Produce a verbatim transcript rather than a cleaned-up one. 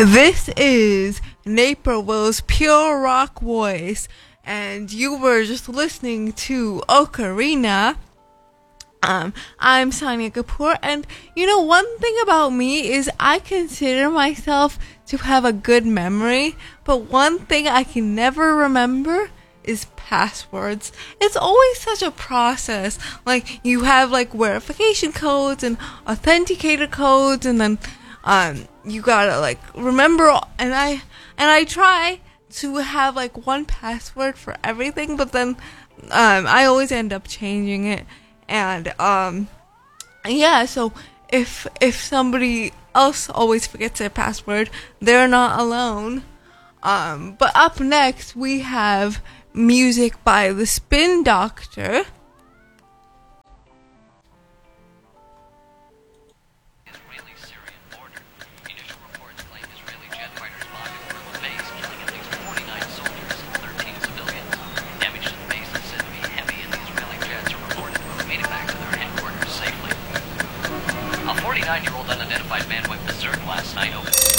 This is Naperville's pure rock voice, and you were just listening to Ocarina. Um, I'm Sonia Kapoor, and you know, one thing about me is I consider myself to have a good memory, but one thing I can never remember is passwords. It's always such a process. Like, you have like verification codes and authenticator codes, and then um you gotta like remember all, and I and I try to have like one password for everything, but then um I always end up changing it. And um yeah, so if if somebody else always forgets their password, they're not alone. Um but up next we have music by the Spin Doctor. A forty-nine-year-old unidentified man went berserk last night over